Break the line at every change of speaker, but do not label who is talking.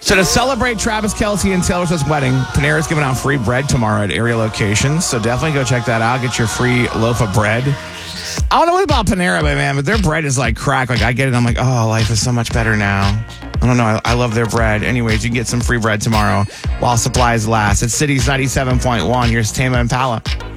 So to celebrate Travis Kelce and Taylor Swift's wedding, Panera's giving out free bread tomorrow at area locations. So definitely go check that out. Get your free loaf of bread. I don't know what about Panera, but their bread is like crack. Like I get it. I'm like, oh, life is so much better now. I don't know. I love their bread. Anyways, you can get some free bread tomorrow while supplies last. It's Cities 97.1. Here's Tama Impala.